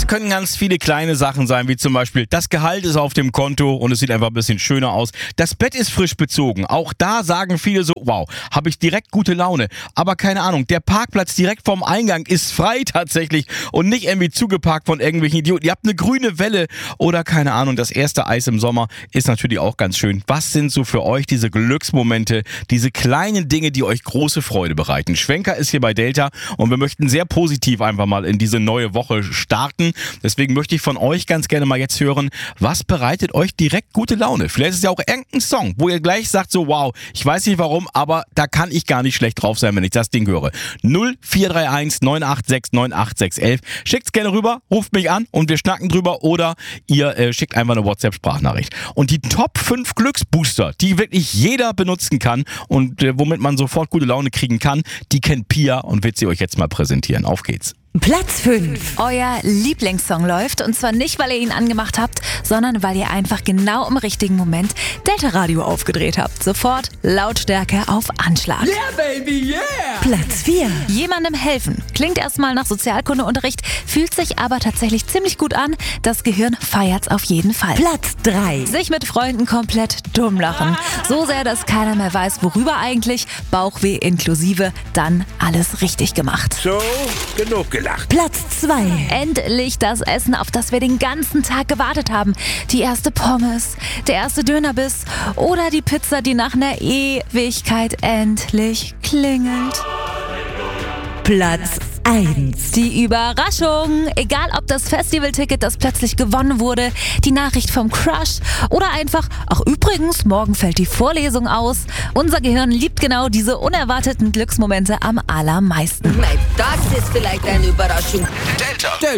Das können ganz viele kleine Sachen sein, wie zum Beispiel das Gehalt ist auf dem Konto und es sieht einfach ein bisschen schöner aus. Das Bett ist frisch bezogen. Auch da sagen viele so, wow, habe ich direkt gute Laune. Aber keine Ahnung, der Parkplatz direkt vorm Eingang ist frei tatsächlich und nicht irgendwie zugeparkt von irgendwelchen Idioten. Ihr habt eine grüne Welle oder keine Ahnung, das erste Eis im Sommer ist natürlich auch ganz schön. Was sind so für euch diese Glücksmomente, diese kleinen Dinge, die euch große Freude bereiten? Schwenker ist hier bei Delta und wir möchten sehr positiv einfach mal in diese neue Woche starten. Deswegen möchte ich von euch ganz gerne mal jetzt hören, was bereitet euch direkt gute Laune? Vielleicht ist es ja auch irgendein Song, wo ihr gleich sagt so, wow, ich weiß nicht warum, aber da kann ich gar nicht schlecht drauf sein, wenn ich das Ding höre. 0431 986 98611. Schickt's gerne rüber, ruft mich an und wir schnacken drüber oder ihr schickt einfach eine WhatsApp-Sprachnachricht. Und die Top 5 Glücksbooster, die wirklich jeder benutzen kann und womit man sofort gute Laune kriegen kann, die kennt Pia und wird sie euch jetzt mal präsentieren. Auf geht's. Platz 5. Euer Lieblingssong läuft und zwar nicht, weil ihr ihn angemacht habt, sondern weil ihr einfach genau im richtigen Moment Delta Radio aufgedreht habt. Sofort Lautstärke auf Anschlag. Yeah, baby, yeah! Platz 4. Jemandem helfen. Klingt erstmal nach Sozialkundeunterricht, fühlt sich aber tatsächlich ziemlich gut an. Das Gehirn feiert's auf jeden Fall. Platz 3. Sich mit Freunden komplett dumm lachen. So sehr, dass keiner mehr weiß, worüber eigentlich. Bauchweh inklusive, dann alles richtig gemacht. So, genug gelacht. Platz 2. Endlich das Essen, auf das wir den ganzen Tag gewartet haben. Die erste Pommes, der erste Dönerbiss oder die Pizza, die nach einer Ewigkeit endlich klingelt. Platz 1. Die Überraschung. Egal ob das Festivalticket, das plötzlich gewonnen wurde, die Nachricht vom Crush oder einfach, ach übrigens, morgen fällt die Vorlesung aus. Unser Gehirn liebt genau diese unerwarteten Glücksmomente am allermeisten. Das ist vielleicht eine Überraschung. Delta.